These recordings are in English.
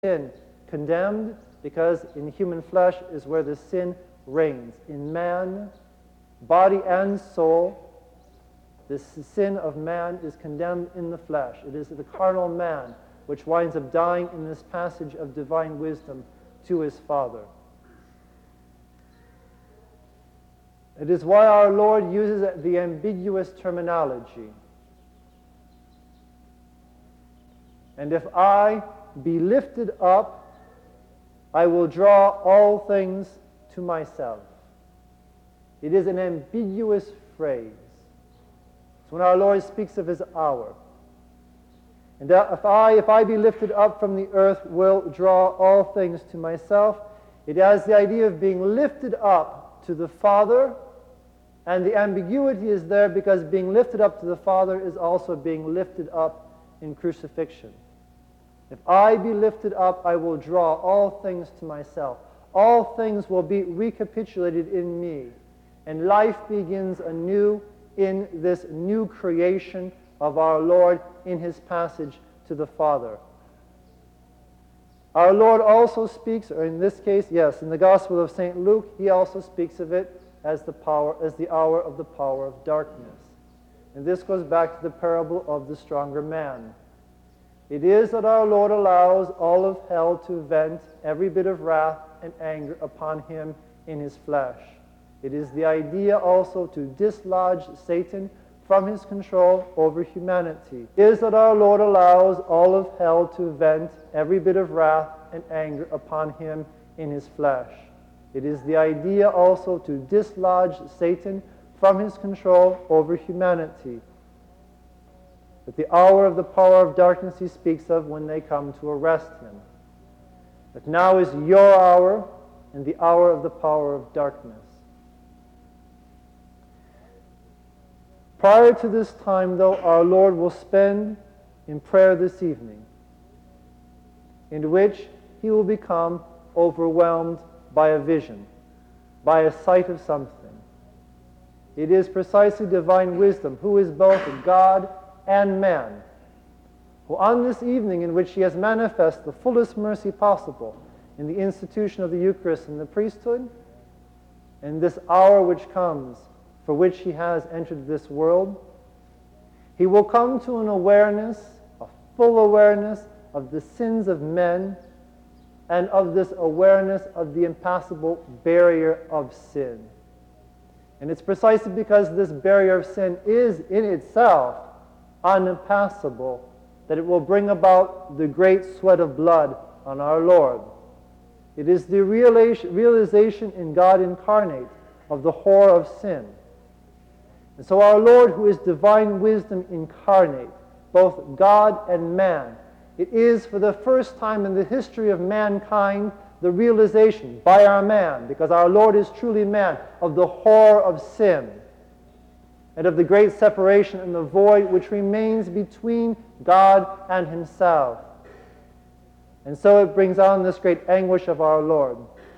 sin condemned? Because in human flesh is where the sin reigns. In man, body and soul, the sin of man is condemned in the flesh. It is the carnal man which winds up dying in this passage of divine wisdom to his Father. It is why our Lord uses the ambiguous terminology. And if I be lifted up, I will draw all things to myself. It is an ambiguous phrase. It's when our Lord speaks of his hour. And if I be lifted up from the earth, will draw all things to myself. It has the idea of being lifted up to the Father, and the ambiguity is there because being lifted up to the Father is also being lifted up in crucifixion. If I be lifted up, I will draw all things to myself. All things will be recapitulated in me, and life begins anew in this new creation of our Lord in his passage to the Father. Our Lord also speaks, or in this case, yes, in the Gospel of St. Luke, he also speaks of it as the hour of the power of darkness. And this goes back to the parable of the stronger man. It is that our Lord allows all of hell to vent every bit of wrath and anger upon him in his flesh. It is the idea also to dislodge Satan from his control over humanity. It is that our Lord allows all of hell to vent every bit of wrath and anger upon him in his flesh. It is the idea also to dislodge Satan from his control over humanity. But the hour of the power of darkness he speaks of when they come to arrest him. But now is your hour and the hour of the power of darkness. Prior to this time, though, our Lord will spend in prayer this evening, in which he will become overwhelmed by a vision, by a sight of something. It is precisely divine wisdom, who is both God and man, who on this evening in which he has manifested the fullest mercy possible in the institution of the Eucharist and the priesthood, and this hour which comes, for which he has entered this world, he will come to an awareness, a full awareness of the sins of men, and of this awareness of the impassable barrier of sin. And it's precisely because this barrier of sin is in itself unimpassable that it will bring about the great sweat of blood on our Lord. It is the realization in God incarnate of the horror of sin. And so our Lord, who is divine wisdom incarnate, both God and man, it is for the first time in the history of mankind the realization by our man, because our Lord is truly man, of the horror of sin and of the great separation and the void which remains between God and himself. And so it brings on this great anguish of our Lord.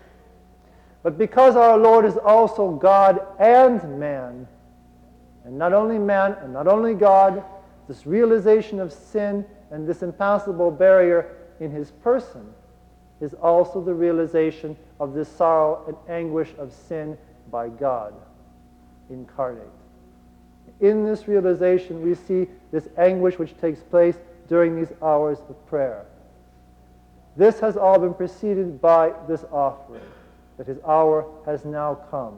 But because our Lord is also God and man, and not only man and not only God, this realization of sin and this impassable barrier in his person is also the realization of this sorrow and anguish of sin by God incarnate. In this realization, we see this anguish which takes place during these hours of prayer. This has all been preceded by this offering, that his hour has now come.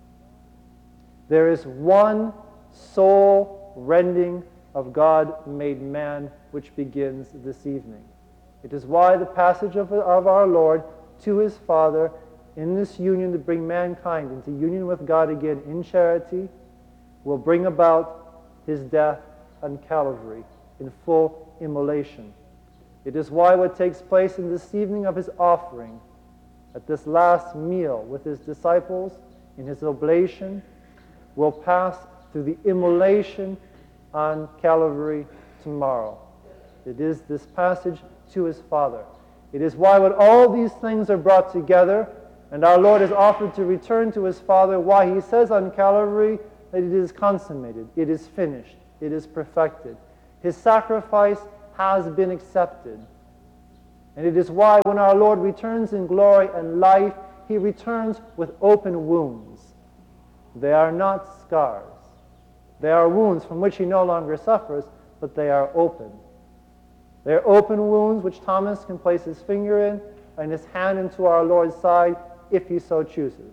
There is one soul-rending of God made man which begins this evening. It is why the passage of our Lord to his Father in this union to bring mankind into union with God again in charity will bring about his death on Calvary in full immolation. It is why what takes place in this evening of his offering, at this last meal with his disciples in his oblation, will pass through the immolation on Calvary tomorrow. It is this passage to his Father. It is why when all these things are brought together and our Lord is offered to return to his Father, why he says on Calvary that it is consummated, it is finished, it is perfected. His sacrifice has been accepted. And it is why when our Lord returns in glory and life, he returns with open wounds. They are not scars. They are wounds from which he no longer suffers, but they are open. They are open wounds which Thomas can place his finger in and his hand into our Lord's side if he so chooses.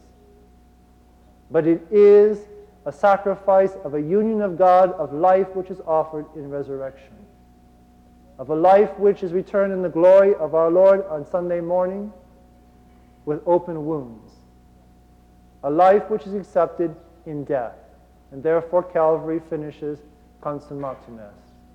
But it is a sacrifice of a union of God, of life which is offered in resurrection, of a life which is returned in the glory of our Lord on Sunday morning with open wounds, a life which is accepted in death, and therefore Calvary finishes consummatum est.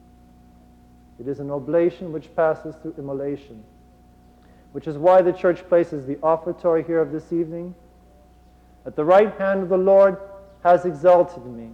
It is an oblation which passes through immolation, which is why the church places the offertory here of this evening. At the right hand of the Lord has exalted me.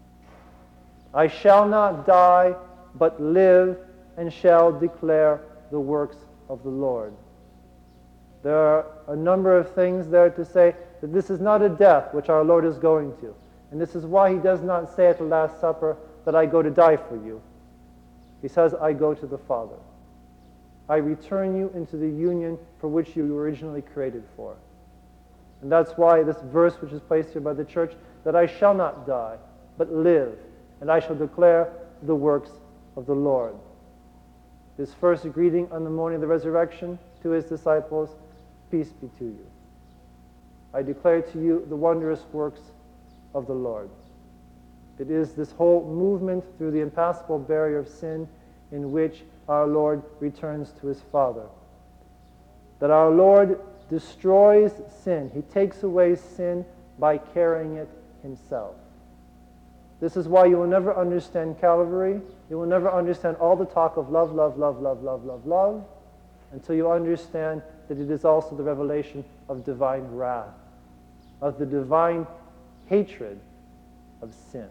I shall not die, but live, and shall declare the works of the Lord. There are a number of things there to say that this is not a death which our Lord is going to. And this is why he does not say at the Last Supper that I go to die for you. He says, I go to the Father. I return you into the union for which you were originally created for. And that's why this verse which is placed here by the church, that I shall not die, but live, and I shall declare the works of the Lord. His first greeting on the morning of the resurrection to his disciples, peace be to you. I declare to you the wondrous works of the Lord. It is this whole movement through the impassable barrier of sin in which our Lord returns to his Father. That our Lord destroys sin. He takes away sin by carrying it himself. This is why you will never understand Calvary. You will never understand all the talk of love, love, love, love, love, love, love, until you understand that it is also the revelation of divine wrath, of the divine hatred of sin.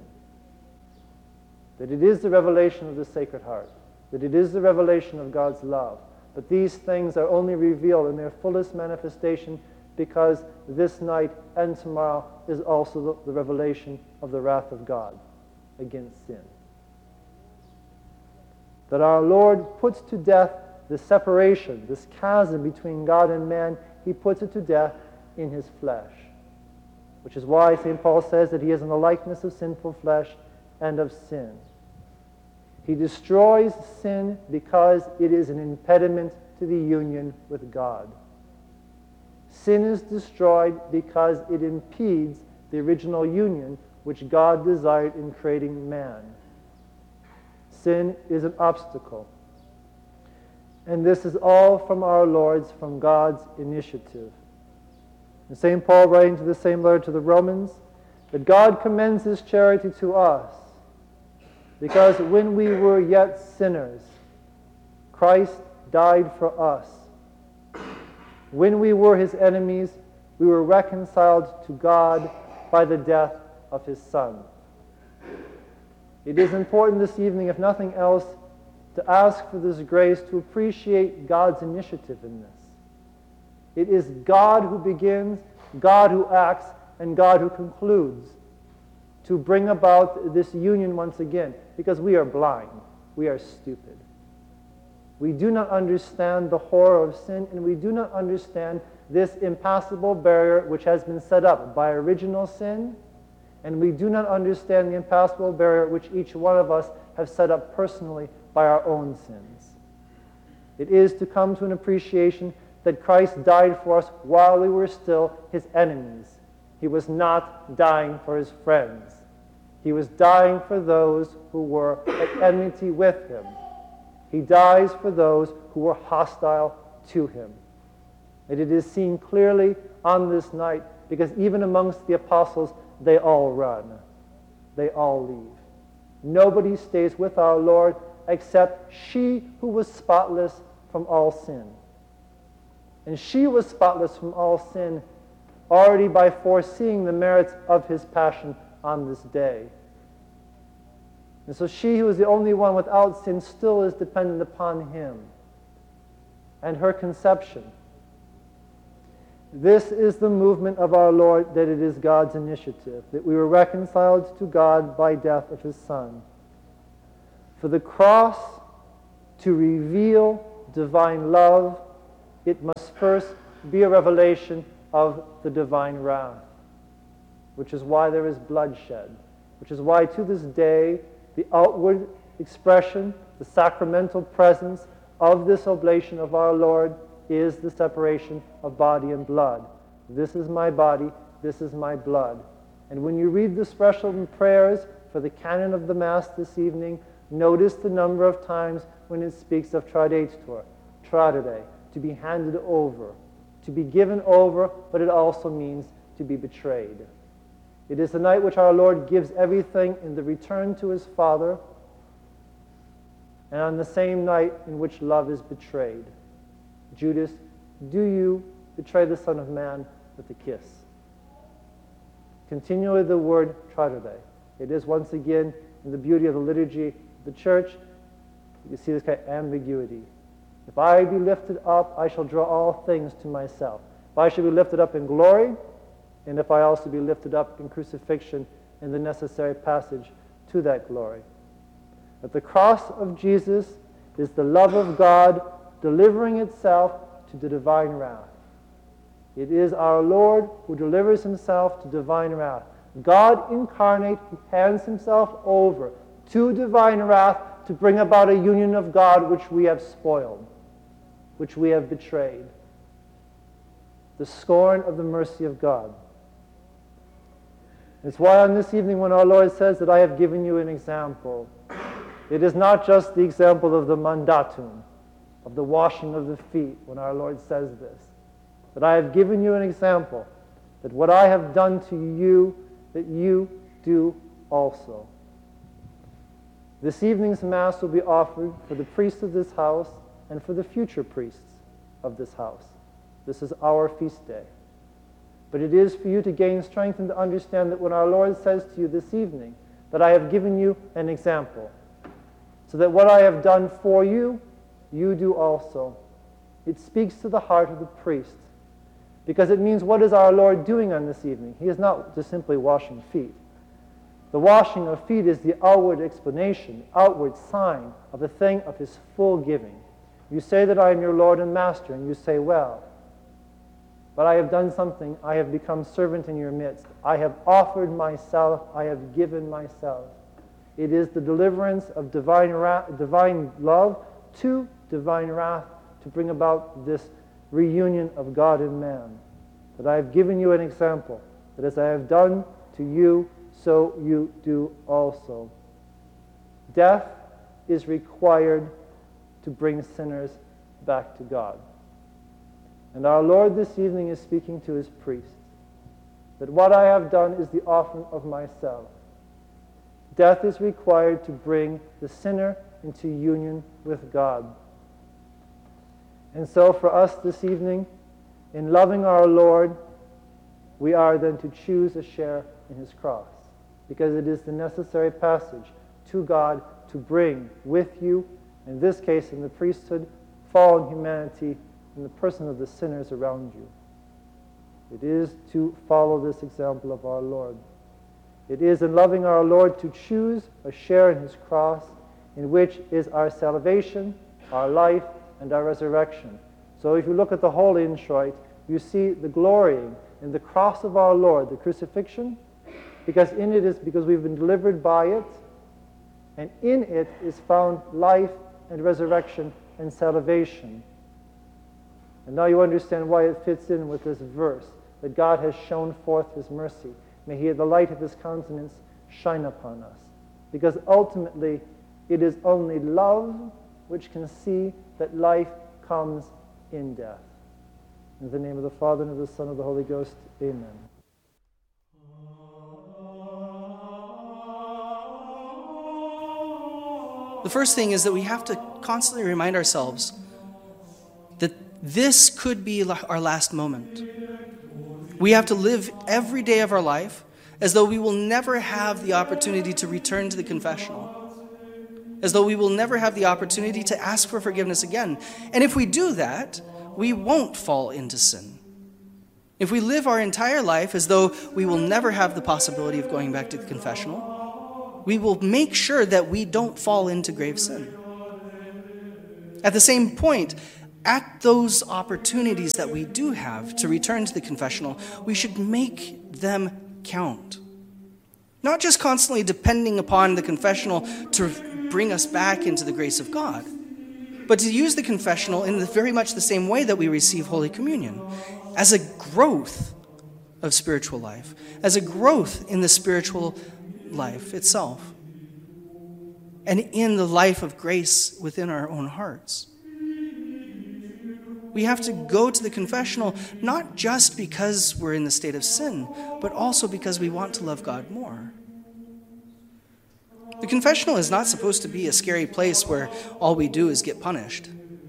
That it is the revelation of the Sacred Heart, that it is the revelation of God's love. But these things are only revealed in their fullest manifestation because this night and tomorrow is also the revelation of the wrath of God against sin. That our Lord puts to death the separation, this chasm between God and man, he puts it to death in his flesh. Which is why St. Paul says that he is in the likeness of sinful flesh and of sin. He destroys sin because it is an impediment to the union with God. Sin is destroyed because it impedes the original union which God desired in creating man. Sin is an obstacle. And this is all from our Lord's, from God's initiative. And St. Paul, writing to the same letter to the Romans, that God commends his charity to us, because when we were yet sinners, Christ died for us. When we were his enemies, we were reconciled to God by the death of his Son. It is important this evening, if nothing else, to ask for this grace to appreciate God's initiative in this. It is God who begins, God who acts, and God who concludes to bring about this union once again, because we are blind, we are stupid. We do not understand the horror of sin, and we do not understand this impassable barrier which has been set up by original sin, and we do not understand the impassable barrier which each one of us have set up personally by our own sins. It is to come to an appreciation that Christ died for us while we were still his enemies. He was not dying for his friends. He was dying for those who were at enmity with him. He dies for those who were hostile to him. And it is seen clearly on this night, because even amongst the apostles, they all run. They all leave. Nobody stays with our Lord except she who was spotless from all sin. And she was spotless from all sin already by foreseeing the merits of his passion on this day. And so she who is the only one without sin still is dependent upon him and her conception. This is the movement of our Lord, that it is God's initiative, that we were reconciled to God by death of his Son. For the cross to reveal divine love it must first be a revelation of the divine wrath, which is why there is bloodshed, which is why to this day the outward expression, the sacramental presence of this oblation of our Lord is the separation of body and blood. This is my body, this is my blood. And when you read the special prayers for the canon of the Mass this evening, notice the number of times when it speaks of tradetur, tradere, to be handed over, to be given over, but it also means to be betrayed. It is the night which our Lord gives everything in the return to his Father, and on the same night in which love is betrayed. Judas, do you betray the Son of Man with a kiss? Continually the word tradere. It is once again in the beauty of the liturgy of the church, you see this kind of ambiguity. If I be lifted up, I shall draw all things to myself. If I shall be lifted up in glory, and if I also be lifted up in crucifixion, in the necessary passage to that glory. At the cross of Jesus is the love of God delivering itself to the divine wrath. It is our Lord who delivers himself to divine wrath. God incarnate who hands himself over to divine wrath to bring about a union of God which we have spoiled, which we have betrayed. The scorn of the mercy of God. It's why on this evening when our Lord says that I have given you an example, it is not just the example of the mandatum, of the washing of the feet, when our Lord says this. That I have given you an example, that what I have done to you, that you do also. This evening's Mass will be offered for the priests of this house and for the future priests of this house. This is our feast day. But it is for you to gain strength and to understand that when our Lord says to you this evening, that I have given you an example, so that what I have done for you, you do also. It speaks to the heart of the priest, because it means what is our Lord doing on this evening? He is not just simply washing feet. The washing of feet is the outward explanation, outward sign of a thing of his full giving. You say that I am your Lord and Master, and you say, well, but I have done something. I have become servant in your midst. I have offered myself. I have given myself. It is the deliverance of divine love to divine wrath to bring about this reunion of God and man. That I have given you an example, that as I have done to you, so you do also. Death is required to bring sinners back to God. And our Lord this evening is speaking to his priests, that what I have done is the offering of myself. Death is required to bring the sinner into union with God. And so for us this evening, in loving our Lord, we are then to choose a share in his cross, because it is the necessary passage to God to bring with you, in this case in the priesthood, fallen humanity in the person of the sinners around you. It is to follow this example of our Lord. It is in loving our Lord to choose a share in his cross, in which is our salvation, our life, and our resurrection. So if you look at the Holy Introit, you see the glorying in the cross of our Lord, the crucifixion, because in it is because we've been delivered by it, and in it is found life and resurrection and salvation. And now you understand why it fits in with this verse, that God has shown forth his mercy. May he, the light of his countenance, shine upon us. Because ultimately, it is only love which can see that life comes in death. In the name of the Father, and of the Son, and of the Holy Ghost, amen. The first thing is that we have to constantly remind ourselves that this could be our last moment. We have to live every day of our life as though we will never have the opportunity to return to the confessional, as though we will never have the opportunity to ask for forgiveness again. And if we do that, we won't fall into sin. If we live our entire life as though we will never have the possibility of going back to the confessional, we will make sure that we don't fall into grave sin. At the same point, at those opportunities that we do have to return to the confessional, we should make them count. Not just constantly depending upon the confessional to bring us back into the grace of God, but to use the confessional in very much the same way that we receive Holy Communion, as a growth of spiritual life, as a growth in the spiritual life itself, and in the life of grace within our own hearts. We have to go to the confessional not just because we're in the state of sin, but also because we want to love God more. The confessional is not supposed to be a scary place where all we do is get punished.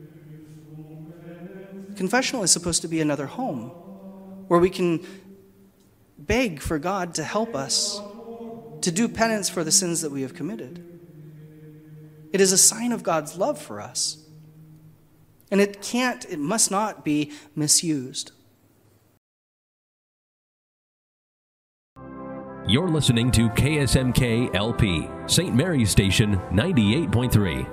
Confessional is supposed to be another home where we can beg for God to help us to do penance for the sins that we have committed. It is a sign of God's love for us. And it must not be misused. You're listening to KSMK LP, St. Mary's Station 98.3.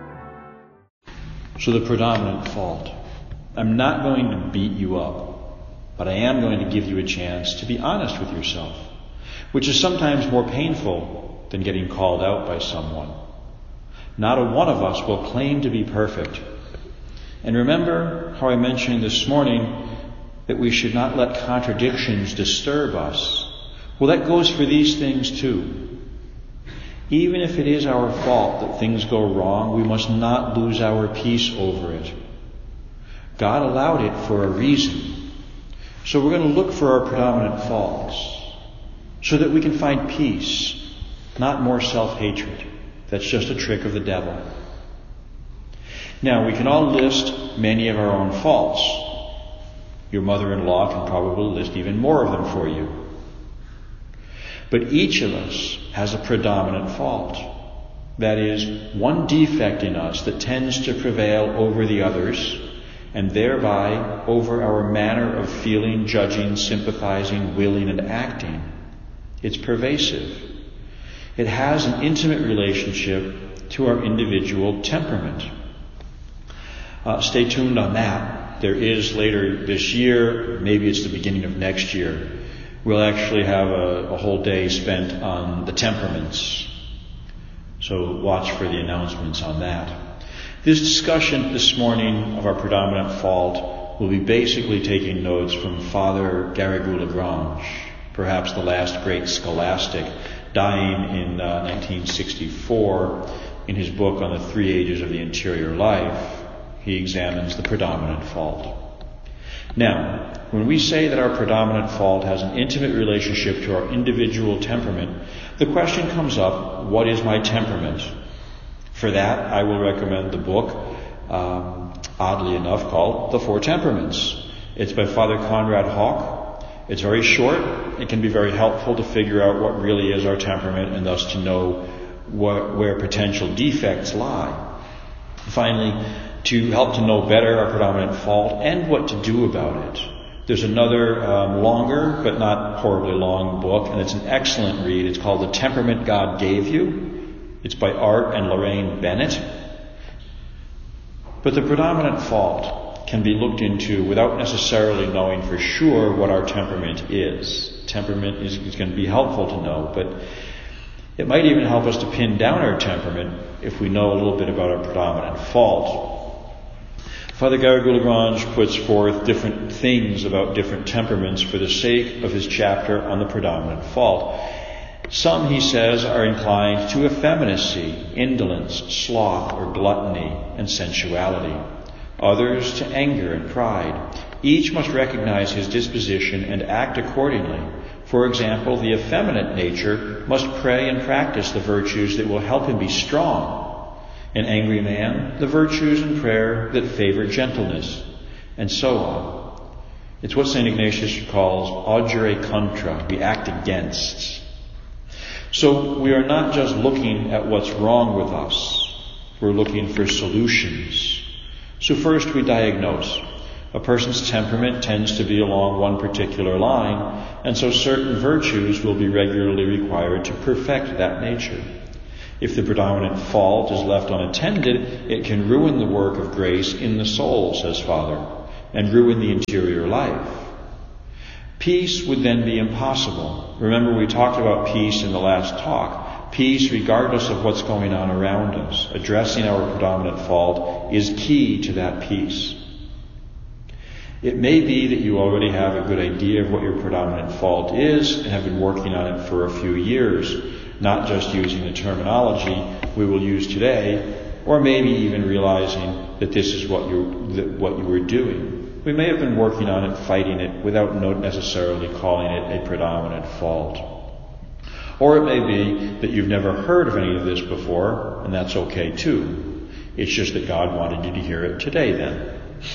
So the predominant fault. I'm not going to beat you up, but I am going to give you a chance to be honest with yourself, which is sometimes more painful than getting called out by someone. Not a one of us will claim to be perfect. And remember how I mentioned this morning that we should not let contradictions disturb us. Well, that goes for these things too. Even if it is our fault that things go wrong, we must not lose our peace over it. God allowed it for a reason. So we're going to look for our predominant faults so that we can find peace, not more self-hatred. That's just a trick of the devil. Now, we can all list many of our own faults. Your mother-in-law can probably list even more of them for you. But each of us has a predominant fault. That is, one defect in us that tends to prevail over the others, and thereby over our manner of feeling, judging, sympathizing, willing, and acting. It's pervasive. It has an intimate relationship to our individual temperament. Stay tuned on that. There is later this year, maybe it's the beginning of next year, we'll actually have a whole day spent on the temperaments. So watch for the announcements on that. This discussion this morning of our predominant fault will be basically taking notes from Father Garrigou-Lagrange, perhaps the last great scholastic, dying in 1964. In his book on the 3 ages of the interior life, he examines the predominant fault. Now, when we say that our predominant fault has an intimate relationship to our individual temperament, the question comes up, what is my temperament? For that, I will recommend the book, oddly enough, called The Four Temperaments. It's by Father Conrad Hawk. It's very short. It can be very helpful to figure out what really is our temperament and thus to know where potential defects lie. Finally, to help to know better our predominant fault and what to do about it. There's another longer but not horribly long book, and it's an excellent read. It's called The Temperament God Gave You. It's by Art and Lorraine Bennett. But the predominant fault can be looked into without necessarily knowing for sure what our temperament is. Temperament is going to be helpful to know, but it might even help us to pin down our temperament if we know a little bit about our predominant fault. Father Garrigou-Lagrange puts forth different things about different temperaments for the sake of his chapter on the predominant fault. Some, he says, are inclined to effeminacy, indolence, sloth, or gluttony, and sensuality. Others to anger and pride. Each must recognize his disposition and act accordingly. For example, the effeminate nature must pray and practice the virtues that will help him be strong. An angry man, the virtues and prayer that favor gentleness, and so on. It's what St. Ignatius calls augere contra, we act against. So we are not just looking at what's wrong with us, we're looking for solutions. So first we diagnose. A person's temperament tends to be along one particular line, and so certain virtues will be regularly required to perfect that nature. If the predominant fault is left unattended, it can ruin the work of grace in the soul, says Father, and ruin the interior life. Peace would then be impossible. Remember, we talked about peace in the last talk. Peace, regardless of what's going on around us, addressing our predominant fault is key to that peace. It may be that you already have a good idea of what your predominant fault is and have been working on it for a few years, not just using the terminology we will use today, or maybe even realizing that this is what you were doing. We may have been working on it, fighting it, without necessarily calling it a predominant fault. Or it may be that you've never heard of any of this before, and that's okay too. It's just that God wanted you to hear it today then.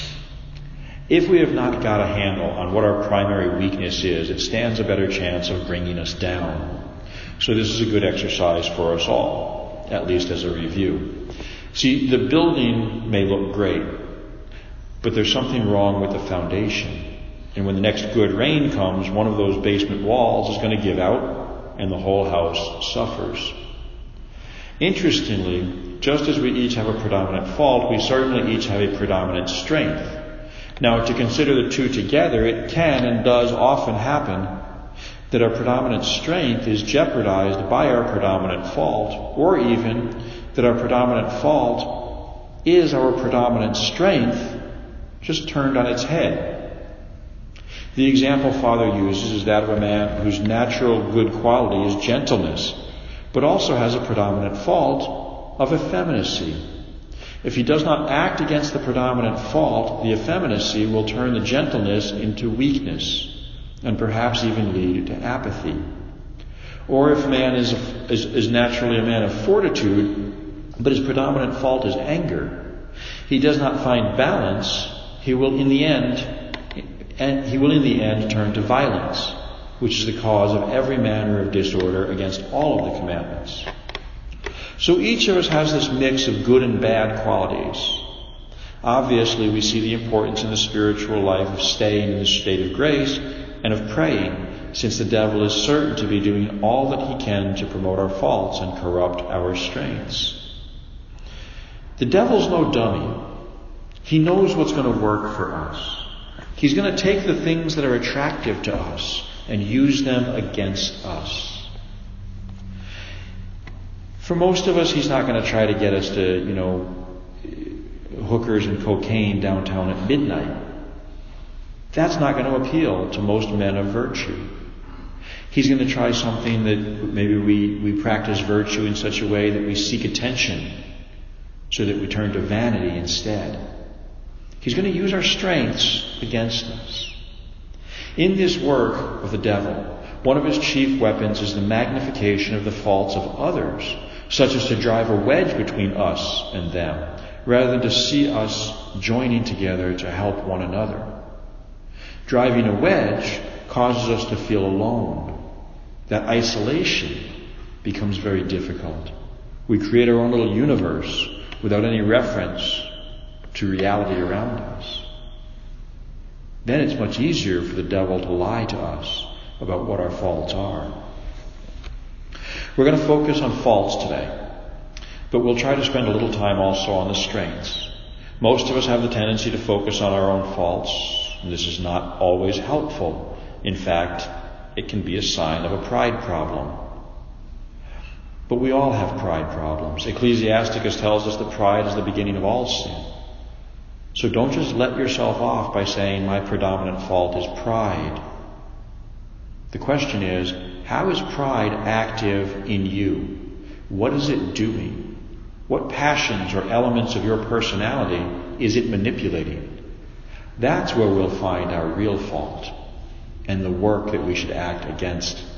If we have not got a handle on what our primary weakness is, it stands a better chance of bringing us down. So this is a good exercise for us all, at least as a review. See, the building may look great, but there's something wrong with the foundation. And when the next good rain comes, one of those basement walls is going to give out, and the whole house suffers. Interestingly, just as we each have a predominant fault, we certainly each have a predominant strength. Now, to consider the two together, it can and does often happen that our predominant strength is jeopardized by our predominant fault, or even that our predominant fault is our predominant strength just turned on its head. The example Father uses is that of a man whose natural good quality is gentleness, but also has a predominant fault of effeminacy. If he does not act against the predominant fault, the effeminacy will turn the gentleness into weakness, and perhaps even lead to apathy. Or if man is naturally a man of fortitude, but his predominant fault is anger, he does not find balance, he will in the end turn to violence, which is the cause of every manner of disorder against all of the commandments. So each of us has this mix of good and bad qualities. Obviously, we see the importance in the spiritual life of staying in the state of grace and of praying, since the devil is certain to be doing all that he can to promote our faults and corrupt our strengths. The devil's no dummy. He knows what's going to work for us. He's going to take the things that are attractive to us and use them against us. For most of us, he's not going to try to get us to, hookers and cocaine downtown at midnight. That's not going to appeal to most men of virtue. He's going to try something that maybe we practice virtue in such a way that we seek attention so that we turn to vanity instead. He's going to use our strengths against us. In this work of the devil, one of his chief weapons is the magnification of the faults of others, such as to drive a wedge between us and them, rather than to see us joining together to help one another. Driving a wedge causes us to feel alone. That isolation becomes very difficult. We create our own little universe without any reference to reality around us. Then it's much easier for the devil to lie to us about what our faults are. We're going to focus on faults today, but we'll try to spend a little time also on the strengths. Most of us have the tendency to focus on our own faults, and this is not always helpful. In fact, it can be a sign of a pride problem. But we all have pride problems. Ecclesiasticus tells us that pride is the beginning of all sin. So don't just let yourself off by saying, my predominant fault is pride. The question is, how is pride active in you? What is it doing? What passions or elements of your personality is it manipulating? That's where we'll find our real fault and the work that we should act against. You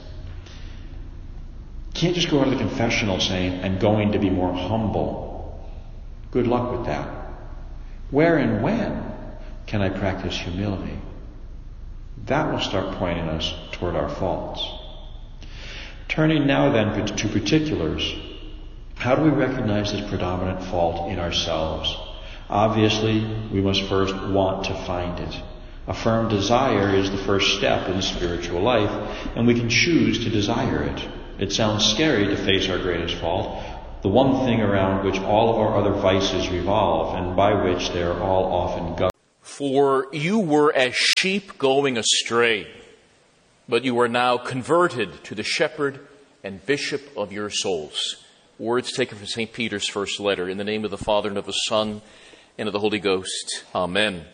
can't just go out of the confessional saying, I'm going to be more humble. Good luck with that. Where and when can I practice humility? That will start pointing us toward our faults. Turning now then to particulars, how do we recognize this predominant fault in ourselves? Obviously, we must first want to find it. A firm desire is the first step in the spiritual life, and we can choose to desire it. It sounds scary to face our greatest fault, the one thing around which all of our other vices revolve, and by which they are all often governed. For you were as sheep going astray, but you are now converted to the shepherd and bishop of your souls. Words taken from St. Peter's first letter. In the name of the Father, and of the Son, and of the Holy Ghost. Amen.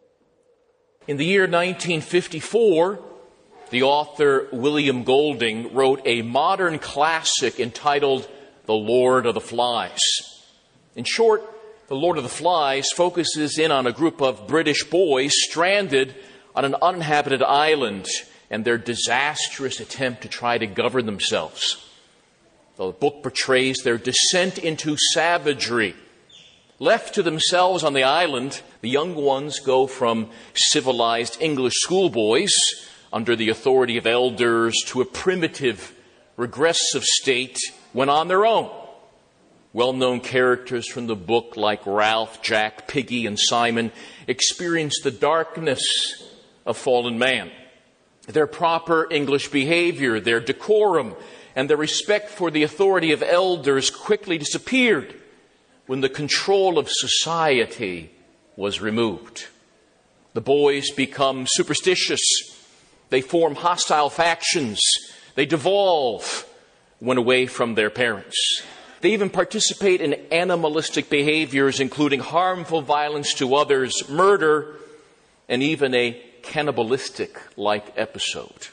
In the year 1954, the author William Golding wrote a modern classic entitled The Lord of the Flies. In short, The Lord of the Flies focuses in on a group of British boys stranded on an uninhabited island and their disastrous attempt to try to govern themselves. The book portrays their descent into savagery. Left to themselves on the island, the young ones go from civilized English schoolboys under the authority of elders to a primitive, regressive state when on their own. Well-known characters from the book like Ralph, Jack, Piggy, and Simon experience the darkness of fallen man. Their proper English behavior, their decorum, and their respect for the authority of elders quickly disappeared when the control of society was removed. The boys become superstitious. They form hostile factions. They devolve when away from their parents. They even participate in animalistic behaviors, including harmful violence to others, murder, and even a cannibalistic-like episode.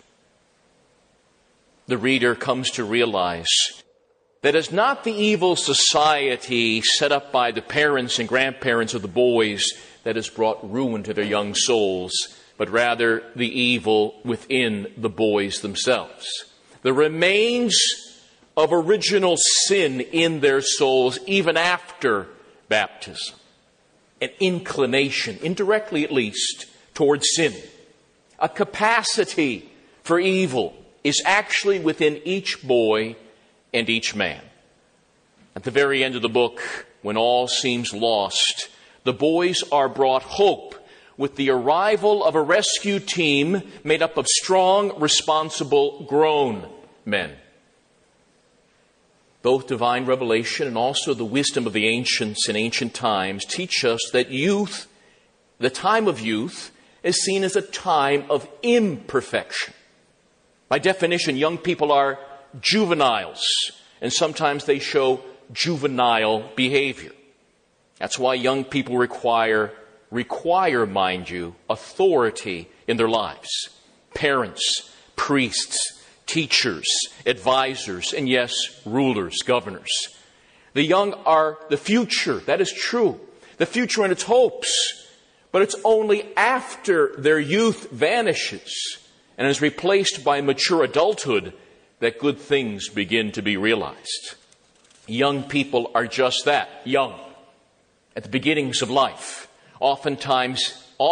The reader comes to realize that it's not the evil society set up by the parents and grandparents of the boys that has brought ruin to their young souls, but rather the evil within the boys themselves. The remains of original sin in their souls even after baptism. An inclination, indirectly at least, towards sin. A capacity for evil is actually within each boy and each man. At the very end of the book, when all seems lost, the boys are brought hope with the arrival of a rescue team made up of strong, responsible, grown men. Both divine revelation and also the wisdom of the ancients in ancient times teach us that youth, the time of youth, is seen as a time of imperfection. By definition, young people are juveniles, and sometimes they show juvenile behavior. That's why young people require, mind you, authority in their lives. Parents, priests, teachers, advisors, and yes, rulers, governors. The young are the future. That is true. The future and its hopes. But it's only after their youth vanishes and is replaced by mature adulthood that good things begin to be realized. Young people are just that, young, at the beginnings of life, oftentimes,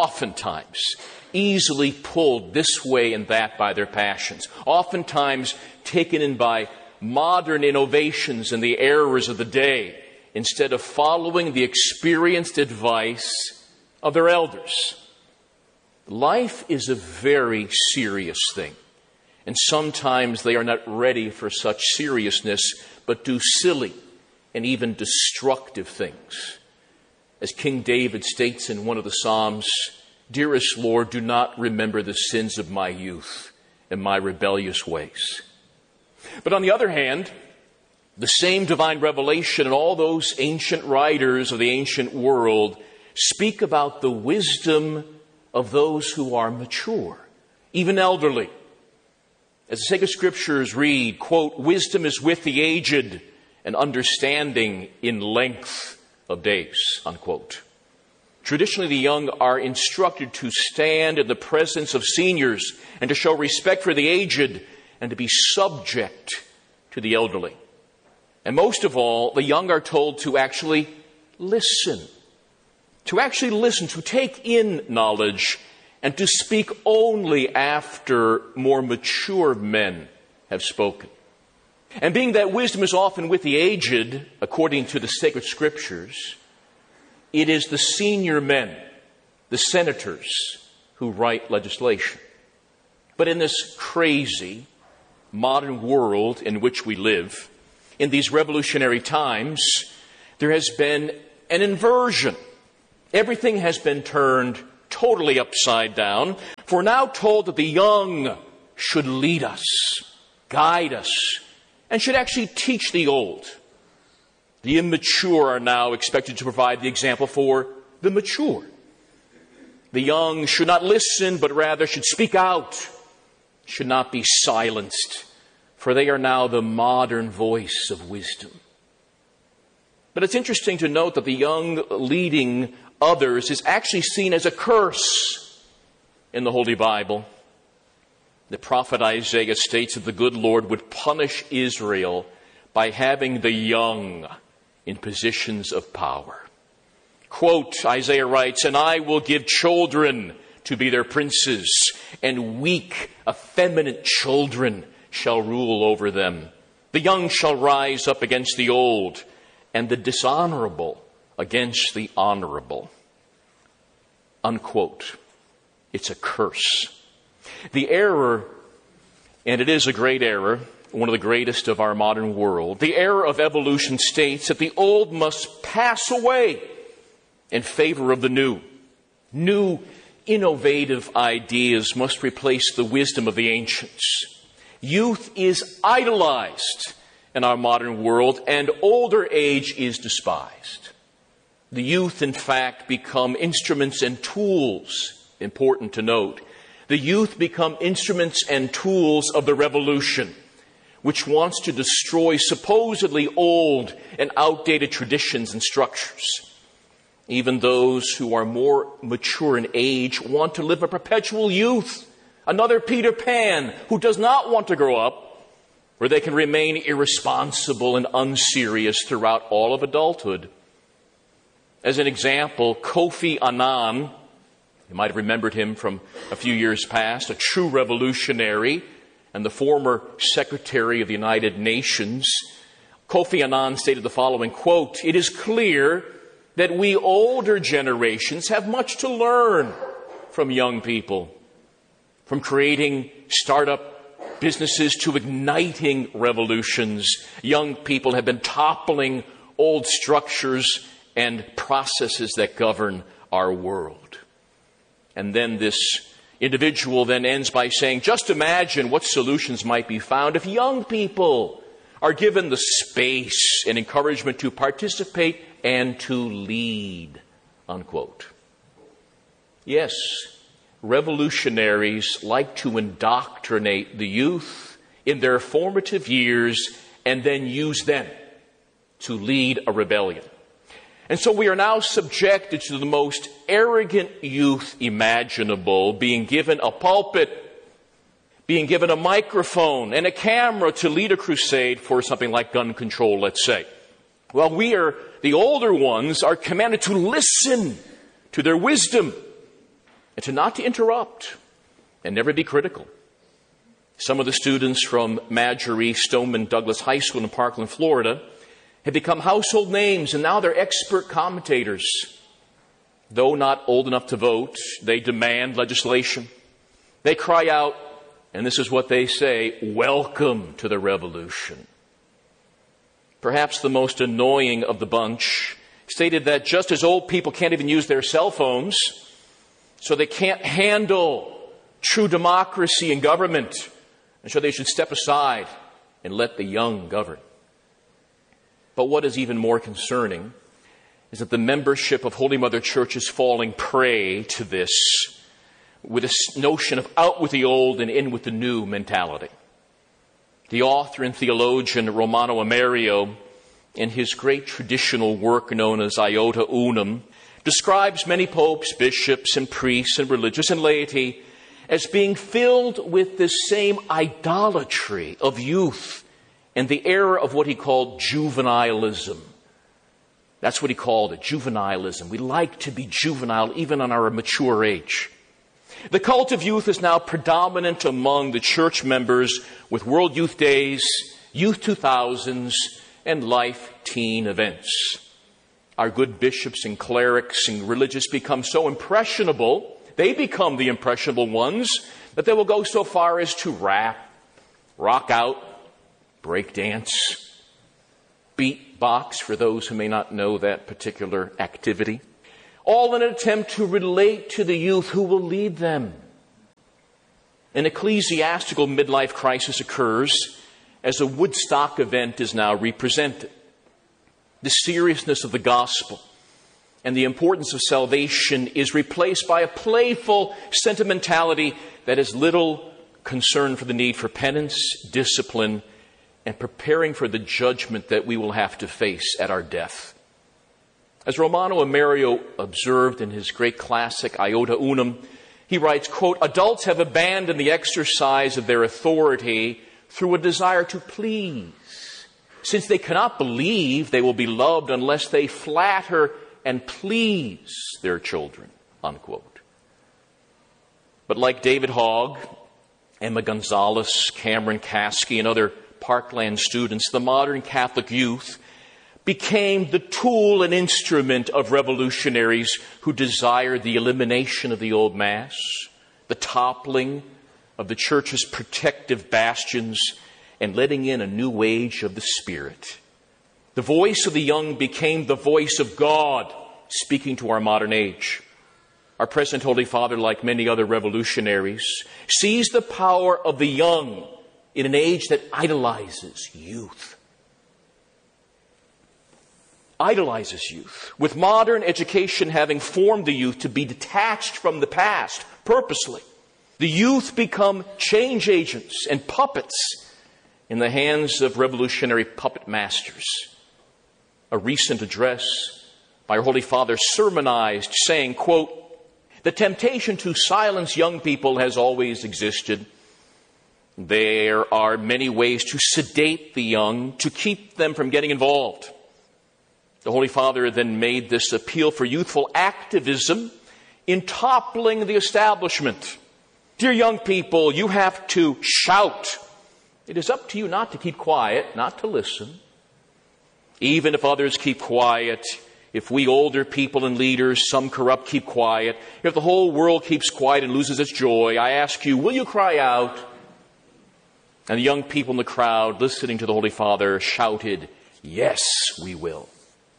easily pulled this way and that by their passions, oftentimes taken in by modern innovations and the errors of the day, instead of following the experienced advice of their elders. Life is a very serious thing, and sometimes they are not ready for such seriousness, but do silly and even destructive things. As King David states in one of the Psalms, "Dearest Lord, do not remember the sins of my youth and my rebellious ways." But on the other hand, the same divine revelation and all those ancient writers of the ancient world speak about the wisdom of those who are mature, even elderly. As the sacred scriptures read, quote, "Wisdom is with the aged and understanding in length of days," unquote. Traditionally, the young are instructed to stand in the presence of seniors and to show respect for the aged and to be subject to the elderly. And most of all, the young are told to actually listen. To take in knowledge, and to speak only after more mature men have spoken. And being that wisdom is often with the aged, according to the sacred scriptures, it is the senior men, the senators, who write legislation. But in this crazy modern world in which we live, in these revolutionary times, there has been an inversion. Everything has been turned totally upside down. For we're now told that the young should lead us, guide us, and should actually teach the old. The immature are now expected to provide the example for the mature. The young should not listen, but rather should speak out, should not be silenced, for they are now the modern voice of wisdom. But it's interesting to note that the young leading others is actually seen as a curse in the Holy Bible. The prophet Isaiah states that the good Lord would punish Israel by having the young in positions of power. Quote, Isaiah writes, "And I will give children to be their princes, and weak, effeminate children shall rule over them. The young shall rise up against the old, and the dishonorable against the honorable." Unquote. It's a curse. The error, and it is a great error, one of the greatest of our modern world, the error of evolution states that the old must pass away in favor of the new. New, innovative ideas must replace the wisdom of the ancients. Youth is idolized in our modern world, and older age is despised. The youth, in fact, become instruments and tools, important to note. The youth become instruments and tools of the revolution, which wants to destroy supposedly old and outdated traditions and structures. Even those who are more mature in age want to live a perpetual youth, another Peter Pan who does not want to grow up, where they can remain irresponsible and unserious throughout all of adulthood. As an example, Kofi Annan, you might have remembered him from a few years past, a true revolutionary and the former Secretary of the United Nations. Kofi Annan stated the following, quote, "It is clear that we older generations have much to learn from young people, from creating startup businesses to igniting revolutions. Young people have been toppling old structures and processes that govern our world." And then this individual then ends by saying, just imagine what solutions might be found if young people are given the space and encouragement to participate and to lead, unquote. Yes, revolutionaries like to indoctrinate the youth in their formative years and then use them to lead a rebellion. And so we are now subjected to the most arrogant youth imaginable, being given a pulpit, being given a microphone and a camera to lead a crusade for something like gun control, let's say. Well, the older ones are commanded to listen to their wisdom and to not to interrupt and never be critical. Some of the students from Marjorie Stoneman Douglas High School in Parkland, Florida, have become household names, and now they're expert commentators. Though not old enough to vote, they demand legislation. They cry out, and this is what they say, "Welcome to the revolution." Perhaps the most annoying of the bunch stated that just as old people can't even use their cell phones, so they can't handle true democracy and government, and so they should step aside and let the young govern. But what is even more concerning is that the membership of Holy Mother Church is falling prey to this, with this notion of out with the old and in with the new mentality. The author and theologian Romano Amerio, in his great traditional work known as Iota Unum, describes many popes, bishops, and priests, and religious and laity as being filled with this same idolatry of youth and the error of what he called juvenilism. That's what he called it, juvenilism. We like to be juvenile even on our mature age. The cult of youth is now predominant among the church members with World Youth Days, Youth 2000s, and Life Teen events. Our good bishops and clerics and religious become so impressionable, they become the impressionable ones, that they will go so far as to rap, rock out, break dance. beatbox, for those who may not know that particular activity. All in an attempt to relate to the youth who will lead them. An ecclesiastical midlife crisis occurs as a Woodstock event is now represented. The seriousness of the gospel and the importance of salvation is replaced by a playful sentimentality that has little concern for the need for penance, discipline, and preparing for the judgment that we will have to face at our death. As Romano Amerio observed in his great classic Iota Unum, he writes, quote, "Adults have abandoned the exercise of their authority through a desire to please, since they cannot believe they will be loved unless they flatter and please their children," unquote. But like David Hogg, Emma Gonzalez, Cameron Kasky, and other Parkland students, the modern Catholic youth became the tool and instrument of revolutionaries who desired the elimination of the old Mass, the toppling of the Church's protective bastions, and letting in a new age of the Spirit. The voice of the young became the voice of God, speaking to our modern age. Our present Holy Father, like many other revolutionaries, sees the power of the young in an age that idolizes youth. Idolizes youth, with modern education having formed the youth to be detached from the past purposely. The youth become change agents and puppets in the hands of revolutionary puppet masters. A recent address by our Holy Father sermonized, saying, quote, "The temptation to silence young people has always existed. There are many ways to sedate the young, to keep them from getting involved." The Holy Father then made this appeal for youthful activism in toppling the establishment. Dear young people, you have to shout. It is up to you not to keep quiet, not to listen. Even if others keep quiet, if we older people and leaders, some corrupt, keep quiet, if the whole world keeps quiet and loses its joy, I ask you, will you cry out? And the young people in the crowd listening to the Holy Father shouted, "Yes, we will."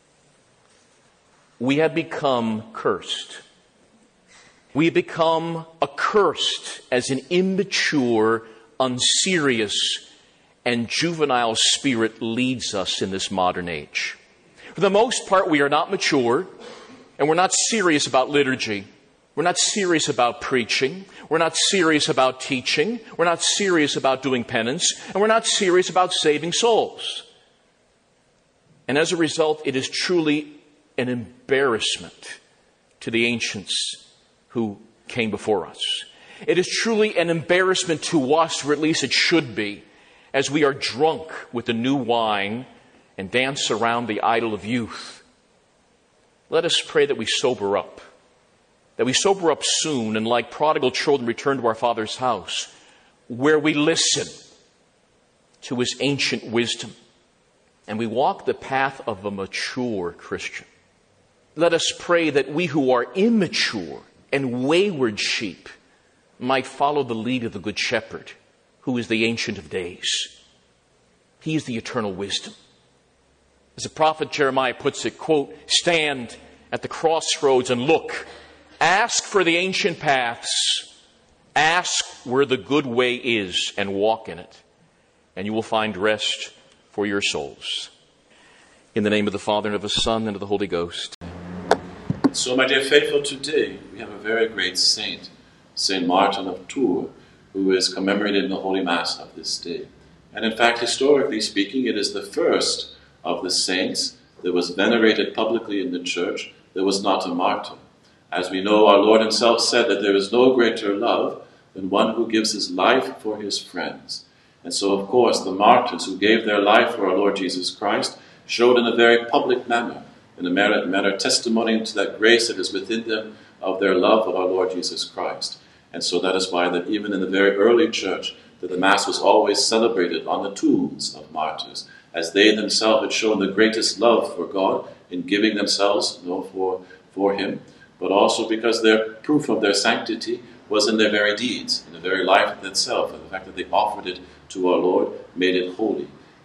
We have become cursed. We have become accursed as an immature, unserious, and juvenile spirit leads us in this modern age. For the most part, we are not mature, and we're not serious about liturgy. We're not serious about preaching. We're not serious about teaching. We're not serious about doing penance. And we're not serious about saving souls. And as a result, it is truly an embarrassment to the ancients who came before us. It is truly an embarrassment to us, or at least it should be, as we are drunk with the new wine and dance around the idol of youth. Let us pray that we sober up. That we sober up soon and like prodigal children return to our Father's house, where we listen to His ancient wisdom and we walk the path of a mature Christian. Let us pray that we who are immature and wayward sheep might follow the lead of the Good Shepherd, who is the Ancient of Days. He is the eternal wisdom. As the prophet Jeremiah puts it, quote, "Stand at the crossroads and look. Ask for the ancient paths. Ask where the good way is and walk in it, and you will find rest for your souls." In the name of the Father, and of the Son, and of the Holy Ghost. So, my dear faithful, today we have a very great saint, Saint Martin of Tours, who is commemorated in the Holy Mass of this day. And in fact, historically speaking, it is the first of the saints that was venerated publicly in the Church that was not a martyr. As we know, our Lord Himself said that there is no greater love than one who gives his life for his friends. And so, of course, the martyrs who gave their life for our Lord Jesus Christ showed in a very public manner, in a manner testimony to that grace that is within them of their love of our Lord Jesus Christ. And so that is why that even in the very early Church, that the Mass was always celebrated on the tombs of martyrs, as they themselves had shown the greatest love for God in giving themselves for Him, but also because their proof of their sanctity was in their very deeds, in the very life itself, and the fact that they offered it to our Lord made it holy.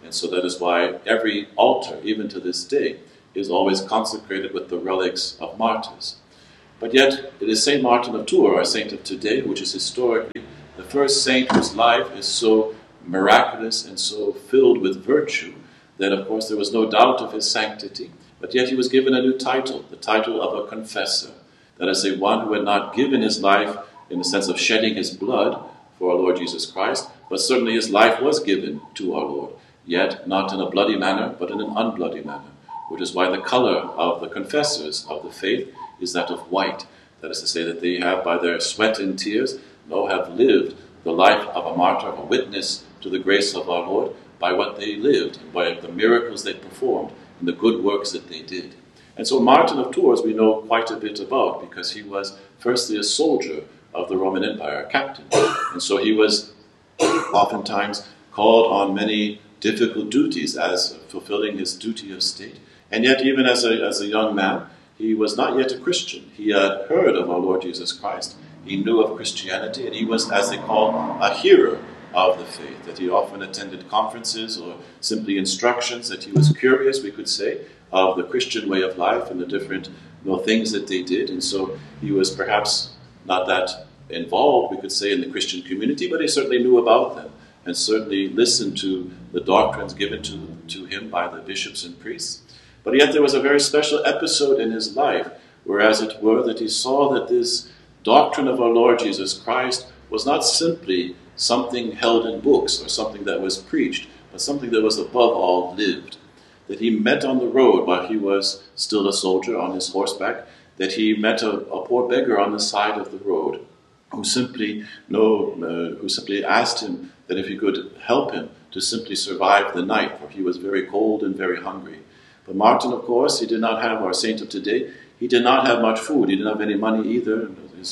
And so that is why every altar, even to this day, is always consecrated with the relics of martyrs. But yet, it is St. Martin of Tours, our saint of today, which is historically the first saint whose life is so miraculous and so filled with virtue that, of course, there was no doubt of his sanctity. But yet he was given a new title, the title of a confessor. That is, a one who had not given his life in the sense of shedding his blood for our Lord Jesus Christ, but certainly his life was given to our Lord, yet not in a bloody manner, but in an unbloody manner, which is why the color of the confessors of the faith is that of white. That is to say that they have, by their sweat and tears, have lived the life of a martyr, a witness to the grace of our Lord, by what they lived, and by the miracles they performed, and the good works that they did. And so Martin of Tours we know quite a bit about, because he was firstly a soldier of the Roman Empire, a captain. And so he was oftentimes called on many difficult duties as fulfilling his duty of state. And yet, even as a young man, he was not yet a Christian. He had heard of our Lord Jesus Christ. He knew of Christianity, and he was, as they call, a hearer of the faith, that he often attended conferences or simply instructions, that he was curious, we could say, of the Christian way of life and the different things that they did. And so he was perhaps not that involved, we could say, in the Christian community, but he certainly knew about them and certainly listened to the doctrines given to him by the bishops and priests. But yet there was a very special episode in his life where, as it were, that he saw that this doctrine of our Lord Jesus Christ was not simply something held in books or something that was preached, but something that was above all lived. That he met on the road while he was still a soldier on his horseback, that he met a poor beggar on the side of the road who simply asked him that if he could help him to simply survive the night, for he was very cold and very hungry. But Martin, of course, he did not have, our saint of today, he did not have much food. He didn't have any money either.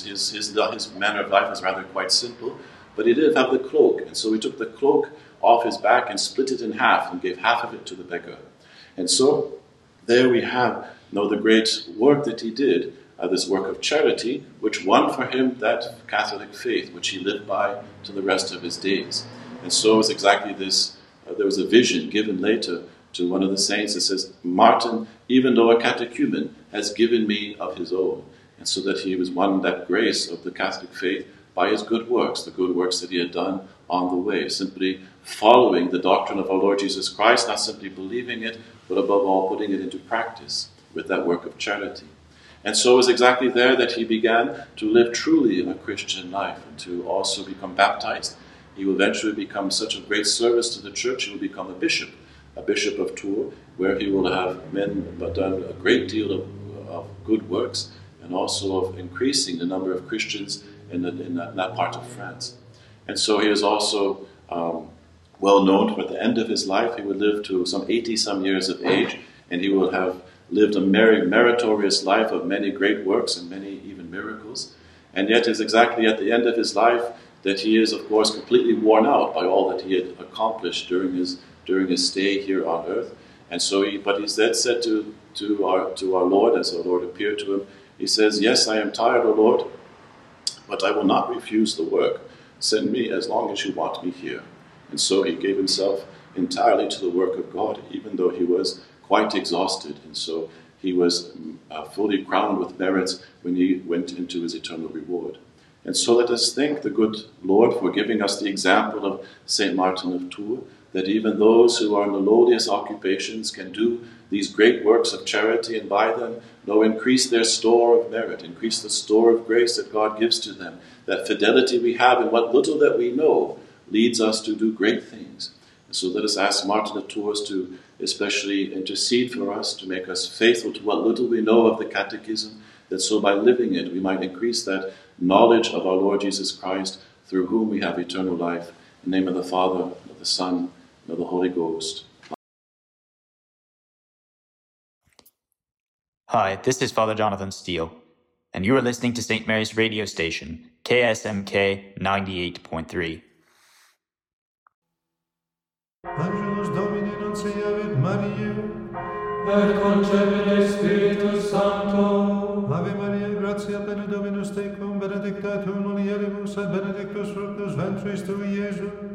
His manner of life was rather quite simple. But he did have the cloak. And so he took the cloak off his back and split it in half and gave half of it to the beggar. And so there we have the great work that he did, this work of charity, which won for him that Catholic faith, which he lived by to the rest of his days. And so it was exactly this. There was a vision given later to one of the saints that says, Martin, even though a catechumen, has given me of his own. And so that he was won that grace of the Catholic faith by his good works, the good works that he had done on the way, simply following the doctrine of our Lord Jesus Christ, not simply believing it, but above all putting it into practice with that work of charity. And so it was exactly there that he began to live truly a Christian life and to also become baptized. He will eventually become such a great service to the church, he will become a bishop of Tours, where he will have done a great deal of good works and also of increasing the number of Christians in that part of France. And so he is also well known for at the end of his life. He would live to some 80-some years of age, and he will have lived a meritorious life of many great works and many even miracles. And yet it's exactly at the end of his life that he is, of course, completely worn out by all that he had accomplished during his stay here on earth. And so he said to our Lord, as our Lord appeared to him, he says, "Yes, I am tired, O Lord, but I will not refuse the work. Send me as long as you want me here." And so he gave himself entirely to the work of God, even though he was quite exhausted. And so he was fully crowned with merits when he went into his eternal reward. And so let us thank the good Lord for giving us the example of St. Martin of Tours, that even those who are in the lowliest occupations can do these great works of charity, and by them increase their store of merit, increase the store of grace that God gives to them. That fidelity we have in what little that we know leads us to do great things. And so let us ask Martin of Tours to especially intercede for us, to make us faithful to what little we know of the Catechism, that so by living it we might increase that knowledge of our Lord Jesus Christ, through whom we have eternal life. In the name of the Father, and of the Son, and of the Holy Ghost. Hi, this is Father Jonathan Steele, and you are listening to St. Mary's radio station, KSMK 98.3. Angelus Domini nunciavit Mariae, et concepit Spiritus Sancto. Ave Maria, gratia plena Dominus tecum, benedicta tu in mulieribus, et benedictus fructus ventris tui, Iesus.